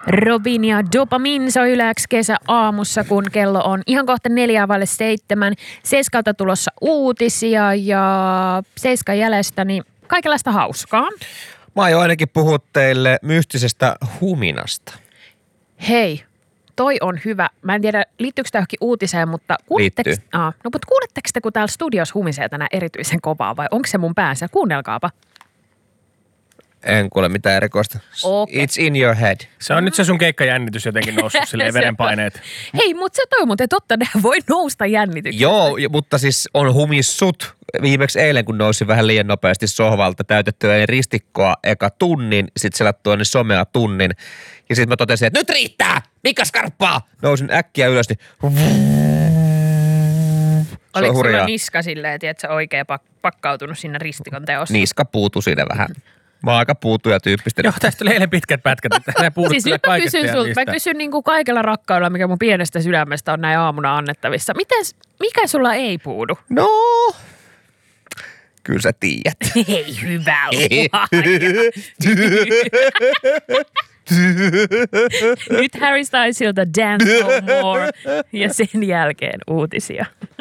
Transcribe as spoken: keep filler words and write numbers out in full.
Robin ja Dopamin soi Yle X kesä aamussa, kun kello on ihan kohta neljää vaille seitsemän. Seiskalta tulossa uutisia ja Seiskan jäljestä, niin kaikenlaista hauskaa. Mä aion ainakin puhua teille mystisestä huminasta. Hei, toi on hyvä. Mä en tiedä, liittyykö tämä johonkin uutiseen, mutta kuuletteko, aa, no, mutta kuuletteko te, kun täällä studios humisee tänään erityisen kovaa vai onko se mun päänsä? Kuunnelkaapa. En kuule mitään erikoista. Okay. It's in your head. Se on nyt se sun keikkajännitys jotenkin noussut silleen verenpaineet. Hei, mutta se toi muuten totta, ne voi nousta jännityksestä. Joo, mutta siis on humissut. Viimeksi eilen, kun nousin vähän liian nopeasti sohvalta, täytettyä ristikkoa eka tunnin, sit selattua niin somea tunnin. Ja sit mä totesin, että nyt riittää! Mikä skarppaa? Nousin äkkiä ylös, niin oliko sulla niska silleen, että sä oikein pak- pakkautunut sinne ristikon teossa? Niska puutui siinä vähän. Mä oon aika puutuja tyyppistä. Joo, tästä oli eilen pitkät pätkät, että nämä puhut siis kyllä nyt mä kaikesta kysyn, sul, niistä. mä kysyn niin kuin kaikella rakkaudella, mikä mun pienestä sydämestä on näin aamuna annettavissa. Miten, mikä sulla ei puudu? No, kyllä sä tiedät. Ei hyvä Nyt Harry Stylesilta Dance No More ja sen jälkeen uutisia.